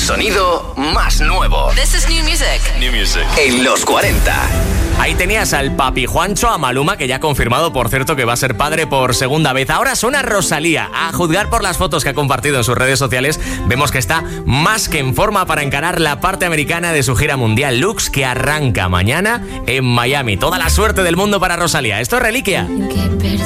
sonido más nuevo. This is new music. New music. En los 40. Ahí tenías al papi Juancho, a Maluma, que ya ha confirmado, por cierto, que va a ser padre por segunda vez. Ahora suena Rosalía. A juzgar por las fotos que ha compartido en sus redes sociales, vemos que está más que en forma para encarar la parte americana de su gira mundial Lux, que arranca mañana en Miami. Toda la suerte del mundo para Rosalía. Esto es Reliquia.